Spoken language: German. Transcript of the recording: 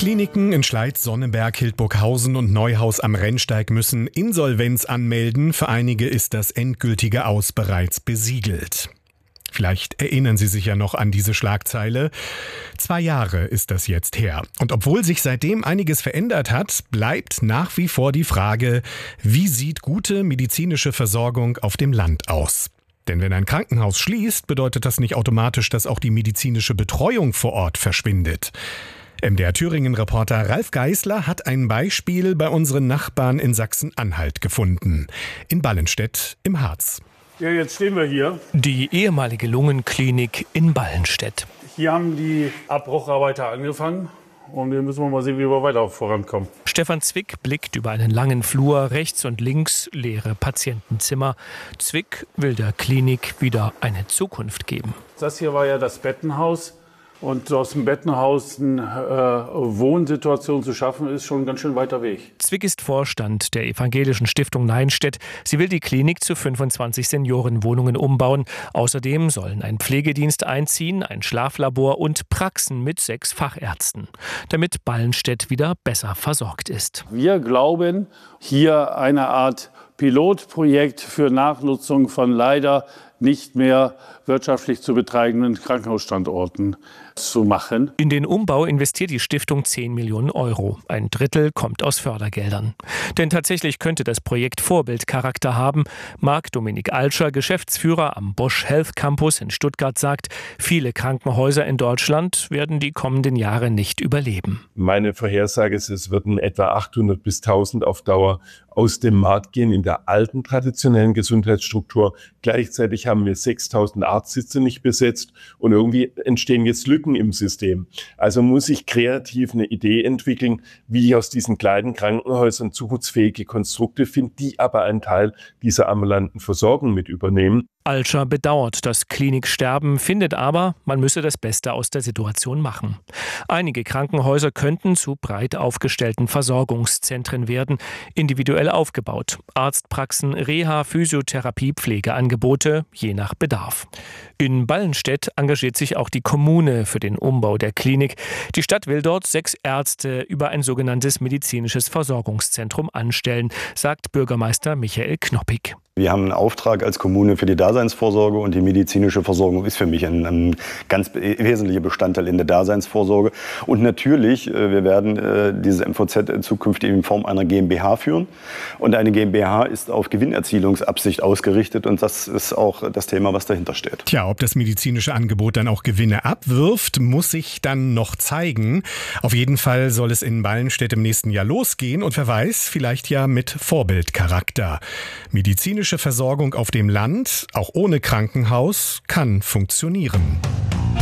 Kliniken in Schleiz, Sonneberg, Hildburghausen und Neuhaus am Rennsteig müssen Insolvenz anmelden. Für einige ist das endgültige Aus bereits besiegelt. Vielleicht erinnern Sie sich ja noch an diese Schlagzeile. 2 Jahre ist das jetzt her. Und obwohl sich seitdem einiges verändert hat, bleibt nach wie vor die Frage, wie sieht gute medizinische Versorgung auf dem Land aus? Denn wenn ein Krankenhaus schließt, bedeutet das nicht automatisch, dass auch die medizinische Betreuung vor Ort verschwindet. MDR-Thüringen-Reporter Ralf Geißler hat ein Beispiel bei unseren Nachbarn in Sachsen-Anhalt gefunden. In Ballenstedt im Harz. Ja, jetzt stehen wir hier. Die ehemalige Lungenklinik in Ballenstedt. Hier haben die Abbrucharbeiter angefangen. Und hier müssen wir mal sehen, wie wir weiter vorankommen. Stefan Zwick blickt über einen langen Flur, rechts und links leere Patientenzimmer. Zwick will der Klinik wieder eine Zukunft geben. Das hier war ja das Bettenhaus. Und aus dem Bettenhaus eine Wohnsituation zu schaffen, ist schon ein ganz schön weiter Weg. Zwick ist Vorstand der evangelischen Stiftung Neinstedt. Sie will die Klinik zu 25 Seniorenwohnungen umbauen. Außerdem sollen ein Pflegedienst einziehen, ein Schlaflabor und Praxen mit 6 Fachärzten, damit Ballenstedt wieder besser versorgt ist. Wir glauben, hier eine Art Pilotprojekt für Nachnutzung von leider nicht mehr wirtschaftlich zu betreibenden Krankenhausstandorten zu machen. In den Umbau investiert die Stiftung 10 Millionen Euro. Ein Drittel kommt aus Fördergeldern. Denn tatsächlich könnte das Projekt Vorbildcharakter haben. Marc-Dominik Alscher, Geschäftsführer am Bosch Health Campus in Stuttgart, sagt, viele Krankenhäuser in Deutschland werden die kommenden Jahre nicht überleben. Meine Vorhersage ist, es werden etwa 800 bis 1000 auf Dauer aus dem Markt gehen in der alten traditionellen Gesundheitsstruktur. Gleichzeitig haben wir 6000 Arztsitze nicht besetzt und irgendwie entstehen jetzt Lücken im System. Also muss ich kreativ eine Idee entwickeln, wie ich aus diesen kleinen Krankenhäusern zukunftsfähige Konstrukte finde, die aber einen Teil dieser ambulanten Versorgung mit übernehmen. Alscher bedauert das Kliniksterben, findet aber, man müsse das Beste aus der Situation machen. Einige Krankenhäuser könnten zu breit aufgestellten Versorgungszentren werden, individuell aufgebaut. Arztpraxen, Reha, Physiotherapie, Pflegeangebote, je nach Bedarf. In Ballenstedt engagiert sich auch die Kommune für den Umbau der Klinik. Die Stadt will dort 6 Ärzte über ein sogenanntes medizinisches Versorgungszentrum anstellen, sagt Bürgermeister Michael Knoppig. Wir haben einen Auftrag als Kommune für die Daseinsvorsorge und die medizinische Versorgung ist für mich ein ganz wesentlicher Bestandteil in der Daseinsvorsorge. Und natürlich, wir werden dieses MVZ zukünftig in Form einer GmbH führen. Und eine GmbH ist auf Gewinnerzielungsabsicht ausgerichtet und das ist auch das Thema, was dahinter steht. Tja, ob das medizinische Angebot dann auch Gewinne abwirft, muss sich dann noch zeigen. Auf jeden Fall soll es in Ballenstedt im nächsten Jahr losgehen und wer weiß, vielleicht ja mit Vorbildcharakter. Medizinische Versorgung auf dem Land, auch ohne Krankenhaus, kann funktionieren.